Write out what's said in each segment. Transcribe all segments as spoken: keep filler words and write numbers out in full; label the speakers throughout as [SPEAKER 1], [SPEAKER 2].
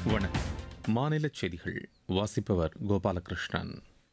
[SPEAKER 1] வணக்கம். மாநில செய்திகள் வாசிப்பவர் கோபாலகிருஷ்ணன்.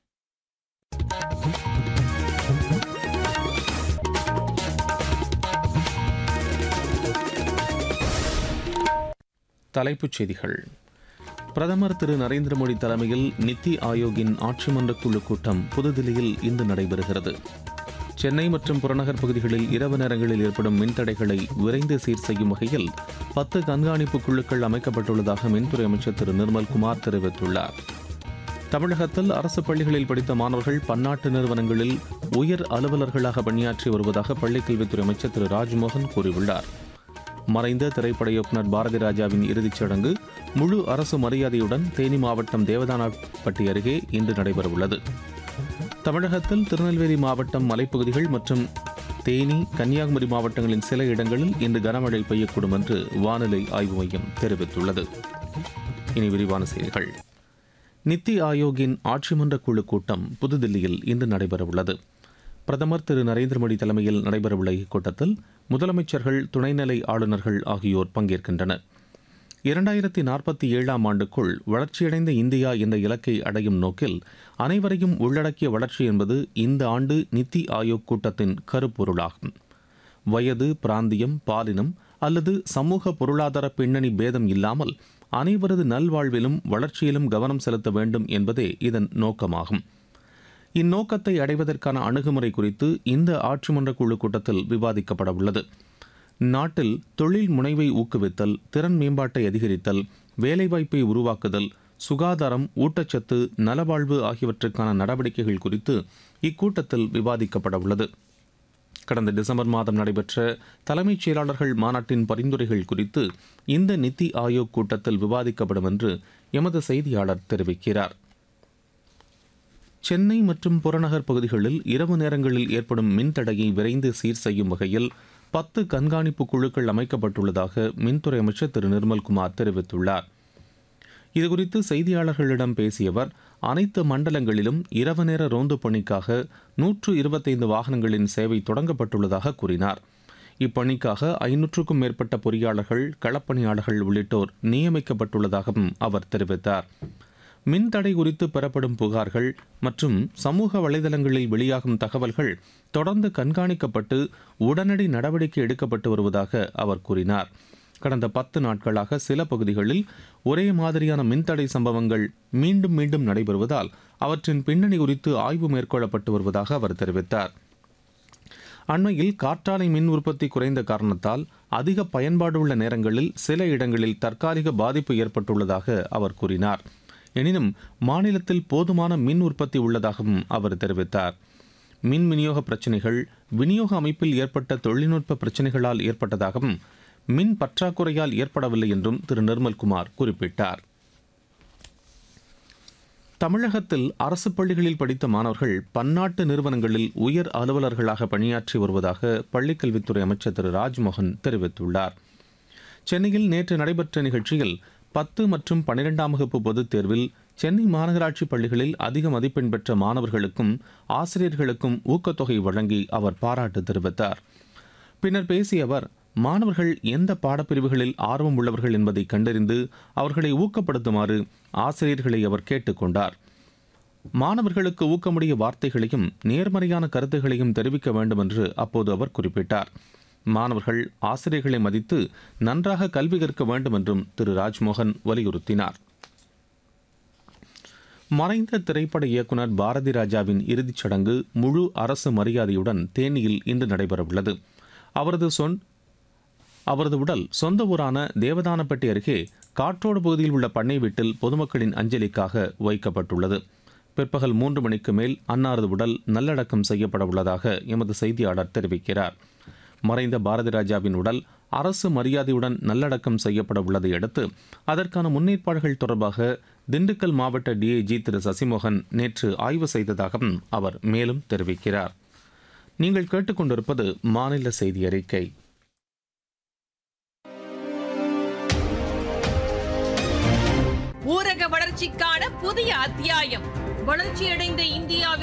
[SPEAKER 1] தலைப்புச் செய்திகள். பிரதமர் திரு நரேந்திர மோடி தலைமையில் நித்தி ஆயோக்கின் ஆட்சி மன்ற குழு கூட்டம் புதுதில்லியில் இன்று நடைபெறுகிறது. சென்னை மற்றும் புறநகர் பகுதிகளில் இரவு நேரங்களில் ஏற்படும் மின்தடைகளை விரைந்து சீர் செய்யும் வகையில் பத்து கண்காணிப்பு குழுக்கள் அமைக்கப்பட்டுள்ளதாக மின்துறை அமைச்சர் திரு நிர்மல்குமார் தெரிவித்துள்ளார். தமிழகத்தில் அரசு பள்ளிகளில் படித்த மாணவர்கள் பன்னாட்டு நிறுவனங்களில் உயர் அலுவலர்களாக பணியாற்றி வருவதாக பள்ளிக்கல்வித்துறை அமைச்சர் திரு ராஜ்மோகன் கூறியுள்ளார். மறைந்த திரைப்பட இயக்குநர் பாரதி ராஜாவின் இறுதிச் சடங்கு முழு அரசு மரியாதையுடன் தேனி மாவட்டம் தேவதானப்பட்டி அருகே இன்று நடைபெறவுள்ளது. தமிழகத்தில் திருநெல்வேலி மாவட்டம் மலைப்பகுதிகள் மற்றும் தேனி, கன்னியாகுமரி மாவட்டங்களின் சில இடங்களில் இன்று கனமழை பெய்யக்கூடும் என்று வானிலை ஆய்வு மையம் தெரிவித்துள்ளது. இனி விரிவான செய்திகள். நித்தி ஆயோக்கின் ஆட்சி மன்ற குழு கூட்டம் புதுதில்லியில் இன்று நடைபெறவுள்ளது. பிரதமர் திரு நரேந்திர மோடி தலைமையில் நடைபெறவுள்ள இக்கூட்டத்தில் முதலமைச்சர்கள், துணைநிலை ஆளுநர்கள் ஆகியோர் பங்கேற்கின்றனர். இரண்டாயிரத்தி நாற்பத்தி ஏழாம் ஆண்டுக்குள் வளர்ச்சியடைந்த இந்தியா என்ற இலக்கை அடையும் நோக்கில் அனைவரையும் உள்ளடக்கிய வளர்ச்சி என்பது இந்த ஆண்டு நித்தி ஆயோக் கூட்டத்தின் கருப்பொருளாகும். வயது, பிராந்தியம், பாலினம் அல்லது சமூக பொருளாதார பின்னணி பேதம் இல்லாமல் அனைவரது நல்வாழ்விலும் வளர்ச்சியிலும் கவனம் செலுத்த வேண்டும் என்பதே இதன் நோக்கமாகும். இந்நோக்கத்தை அடைவதற்கான அணுகுமுறை குறித்து இந்த ஆட்சி மன்ற குழு கூட்டத்தில் விவாதிக்கப்பட உள்ளது. நாட்டில் தொழில் முனைவை ஊக்குவித்தல், திறன் மேம்பாட்டை அதிகரித்தல், வேலைவாய்ப்பை உருவாக்குதல், சுகாதாரம், ஊட்டச்சத்து, நலவாழ்வு ஆகியவற்றுக்கான நடவடிக்கைகள் குறித்து இக்கூட்டத்தில் விவாதிக்கப்பட உள்ளது. கடந்த டிசம்பர் மாதம் நடைபெற்ற தலைமைச் செயலாளர்கள் மாநாட்டின் பரிந்துரைகள் குறித்து இந்த நித்தி ஆயோக் கூட்டத்தில் விவாதிக்கப்படும் என்று எமது செய்தியாளர் தெரிவிக்கிறார். சென்னை மற்றும் புறநகர் பகுதிகளில் இரவு நேரங்களில் ஏற்படும் மின்தடையை விரைந்து சீர் செய்யும் வகையில் பத்து கண்காணிப்பு குழுக்கள் அமைக்கப்பட்டுள்ளதாக மின்துறை அமைச்சர் திரு நிர்மல்குமார் தெரிவித்துள்ளார். இதுகுறித்து செய்தியாளர்களிடம் பேசிய அவர், அனைத்து மண்டலங்களிலும் இரவு நேர ரோந்து பணிக்காக நூற்று இருபத்தைந்து வாகனங்களின் சேவை தொடங்கப்பட்டுள்ளதாக கூறினார். இப்பணிக்காக ஐநூற்றுக்கும் மேற்பட்ட பொறியாளர்கள், களப்பணியாளர்கள் உள்ளிட்டோர் நியமிக்கப்பட்டுள்ளதாகவும் அவர் தெரிவித்தார். மின்தடை குறித்து பெறப்படும் புகார்கள் மற்றும் சமூக வலைதளங்களில் வெளியாகும் தகவல்கள் தொடர்ந்து கண்காணிக்கப்பட்டு உடனடி நடவடிக்கை எடுக்கப்பட்டு வருவதாக அவர் கூறினார். கடந்த பத்து நாட்களாக சில பகுதிகளில் ஒரே மாதிரியான மின்தடை சம்பவங்கள் மீண்டும் மீண்டும் நடைபெறுவதால் அவற்றின் பின்னணி குறித்து ஆய்வு மேற்கொள்ளப்பட்டு வருவதாக அவர் தெரிவித்தார். அண்மையில் காற்றாலை மின் உற்பத்தி குறைந்த காரணத்தால் அதிக பயன்பாடு உள்ள நேரங்களில் சில இடங்களில் தற்காலிக பாதிப்பு ஏற்பட்டுள்ளதாக அவர் கூறினார். எனினும் மாநிலத்தில் போதுமான மின் உற்பத்தி உள்ளதாகவும் அவர் தெரிவித்தார். மின் விநியோக பிரச்சினைகள் விநியோக அமைப்பில் ஏற்பட்ட தொழில்நுட்ப பிரச்சினைகளால் ஏற்பட்டதாகவும் மின் பற்றாக்குறையால் ஏற்படவில்லை என்றும் திரு நிர்மல்குமார் குறிப்பிட்டார். தமிழகத்தில் அரசு பள்ளிகளில் படித்த மாணவர்கள் பன்னாட்டு நிறுவனங்களில் உயர் அலுவலர்களாக பணியாற்றி வருவதாக பள்ளிக்கல்வித்துறை அமைச்சர் திரு ராஜ்மோகன் தெரிவித்துள்ளார். சென்னையில் நேற்று நடைபெற்ற நிகழ்ச்சியில் பத்து மற்றும் பன்னிரெண்டாம் வகுப்பு பொதுத் தேர்வில் சென்னை மாநகராட்சி பள்ளிகளில் அதிக மதிப்பெண் பெற்ற மாணவர்களுக்கும் ஆசிரியர்களுக்கும் ஊக்கத்தொகை வழங்கி அவர் பாராட்டு தெரிவித்தார். பின்னர் பேசிய அவர், மாணவர்கள் எந்த பாடப்பிரிவுகளில் ஆர்வம் உள்ளவர்கள் என்பதை கண்டறிந்து அவர்களை ஊக்கப்படுத்துமாறு ஆசிரியர்களை அவர் கேட்டுக்கொண்டார். மாணவர்களுக்கு ஊக்கமுடைய வார்த்தைகளையும் நேர்மறையான கருத்துகளையும் தெரிவிக்க வேண்டும் என்று அப்போது அவர் குறிப்பிட்டார். மாணவர்கள் ஆசிரியர்களை மதித்து நன்றாக கல்வி கற்க வேண்டும் என்றும் திரு ராஜ்மோகன் வலியுறுத்தினார். மறைந்த திரைப்பட இயக்குநர் பாரதி ராஜாவின் இறுதிச் சடங்கு முழு அரசு மரியாதையுடன் தேனியில் இன்று நடைபெறவுள்ளது. அவரது சொன் அவரது உடல் சொந்த ஊரான தேவதானப்பட்டி அருகே காற்றோடு பகுதியில் உள்ள பண்ணை வீட்டில் பொதுமக்களின் அஞ்சலிக்காக வைக்கப்பட்டுள்ளது. பிற்பகல் மூன்று மணிக்கு மேல் அன்னாரது உடல் நல்லடக்கம் செய்யப்பட உள்ளதாக எமது செய்தியாளர் தெரிவிக்கிறார். மறைந்த பாரதி ராஜாவின் உடல் அரசு மரியாதையுடன் நல்லடக்கம் செய்யப்பட உள்ளதை அடுத்து அதற்கான முன்னேற்பாடுகள் தொடர்பாக திண்டுக்கல் மாவட்ட டிஐஜி திரு சசிமோகன் நேற்று ஆய்வு செய்ததாகவும் அவர் மேலும் தெரிவிக்கிறார். நீங்கள் கேட்டுக்கொண்டிருப்பது மாநில செய்தி அறிக்கை.
[SPEAKER 2] ஊரக வளர்ச்சிக்கான புதிய அத்தியாயம். வளர்ச்சியடைந்த இந்தியாவில்